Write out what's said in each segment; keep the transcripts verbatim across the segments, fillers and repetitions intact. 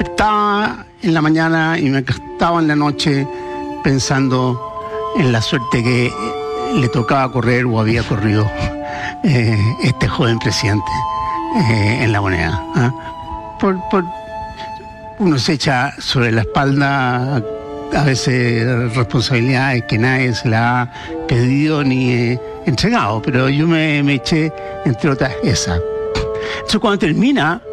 Estaba en la mañana y me acostaba en la noche pensando en la suerte que le tocaba correr o había corrido eh, este joven presidente eh, en La Moneda. ¿eh? Por, por, uno se echa sobre la espalda a veces responsabilidades que nadie se la ha pedido ni eh, entregado, pero yo me, me eché, entre otras, esa. Entonces cuando termina,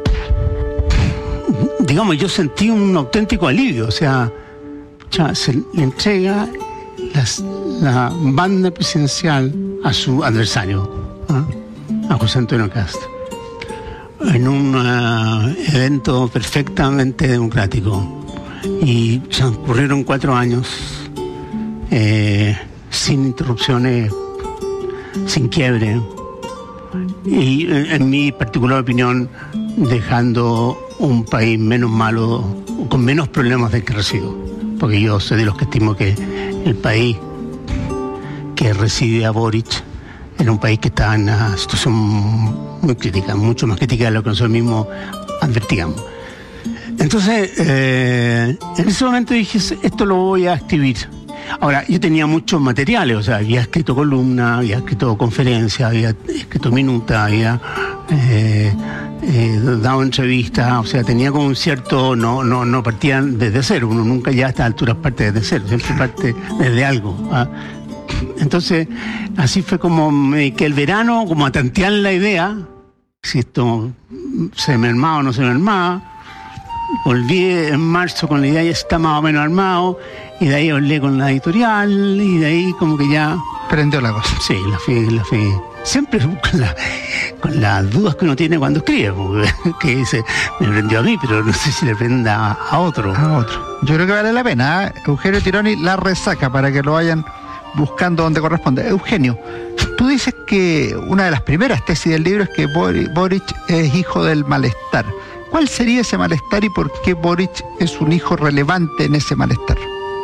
digamos, yo sentí un auténtico alivio, o sea, ya se le entrega las, la banda presidencial a su adversario, ¿eh? a José Antonio Kast, en un uh, evento perfectamente democrático. Y transcurrieron cuatro años eh, sin interrupciones, sin quiebre, y en mi particular opinión dejando un país menos malo, con menos problemas del que recibo, porque yo soy de los que estimo que el país que recibe a Boric era un país que está en una situación muy crítica, mucho más crítica de lo que nosotros mismos advertíamos. Entonces, eh, en ese momento dije, esto lo voy a escribir. Ahora, yo tenía muchos materiales, o sea, había escrito columnas, había escrito conferencias, había escrito minutas, había eh, eh, dado entrevistas, o sea, tenía como un cierto, no, no, no partían desde cero, uno nunca ya a estas alturas parte desde cero, siempre parte desde algo. ¿ah? Entonces, así fue como me dediqué el verano, como a tantear la idea, si esto se me armaba o no se me armaba. Volví en marzo con la idea, ya está más o menos armado, y de ahí hablé con la editorial, y de ahí como que ya... Prendió la cosa. Sí, la fui, la fui. Siempre con, la, con las dudas que uno tiene cuando escribe, que dice, me prendió a mí, pero no sé si le prenda a otro. A otro. Yo creo que vale la pena, ¿eh? Eugenio Tironi, La Resaca, para que lo vayan buscando donde corresponde. Eugenio, tú dices que una de las primeras tesis del libro es que Boric es hijo del malestar. ¿Cuál sería ese malestar y por qué Boric es un hijo relevante en ese malestar?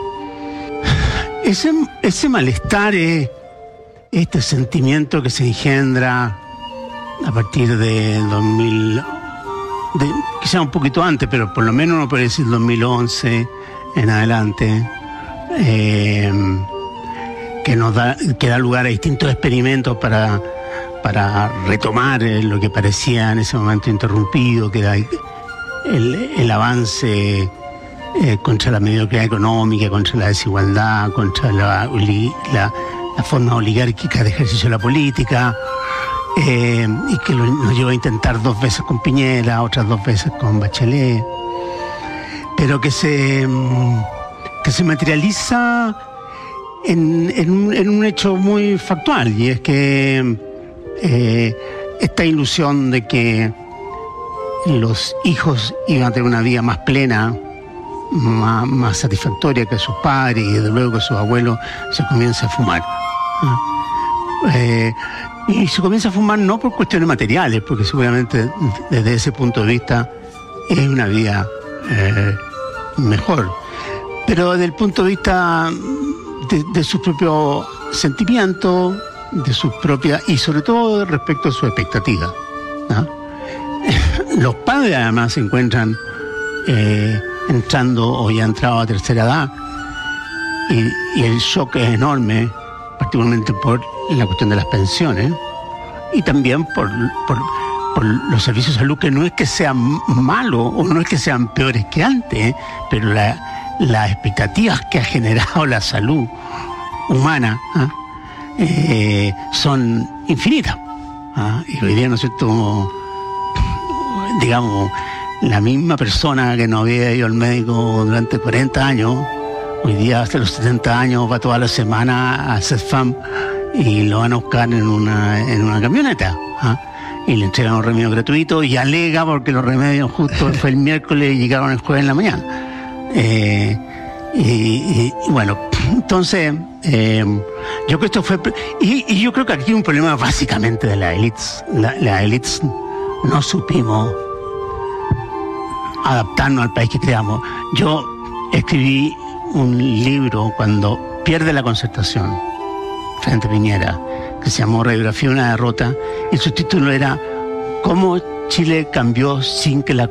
Ese, ese malestar es este sentimiento que se engendra a partir de dos mil, de, quizá un poquito antes, pero por lo menos uno puede decir dos mil once en adelante, eh, que nos da, que da lugar a distintos experimentos para... para retomar eh, lo que parecía en ese momento interrumpido, que era el, el avance eh, contra la mediocridad económica, contra la desigualdad, contra la, la, la forma oligárquica de ejercicio de la política, eh, y que lo, nos llevó a intentar dos veces con Piñera, otras dos veces con Bachelet, pero que se, que se materializa en, en, un, en un hecho muy factual, y es que Eh, esta ilusión de que los hijos iban a tener una vida más plena, más, más satisfactoria que sus padres, y desde luego que sus abuelos, se comienza a fumar. ¿Ah? Eh, y se comienza a fumar no por cuestiones materiales, porque seguramente desde ese punto de vista es una vida eh, mejor, pero desde el punto de vista de, de sus propios sentimientos, de sus propias, y sobre todo respecto a sus expectativas. ¿no? Los padres además se encuentran eh, entrando o ya entrado a tercera edad, y, y el shock es enorme, particularmente por la cuestión de las pensiones, y también por, por, por los servicios de salud, que no es que sean malos o no es que sean peores que antes, pero la, las expectativas que ha generado la salud humana ¿eh? Eh, son infinitas. ¿ah? Y hoy día, ¿no es cierto?, digamos, la misma persona que no había ido al médico durante cuarenta años, hoy día hasta los setenta años va toda la semana a CESFAM y lo van a buscar en una, en una camioneta. ¿ah? Y le entregan un remedio gratuito y alega porque los remedios justo fue el miércoles y llegaron el jueves en la mañana. Eh, y, y, y bueno, entonces... Eh, yo creo que esto fue y, y yo creo que aquí hay un problema básicamente de las élites. Las la élites no supimos adaptarnos al país que creamos. Yo escribí un libro cuando pierde la Concertación frente a Piñera, que se llamó Radiografía de una derrota, y su título era ¿Cómo Chile cambió sin que la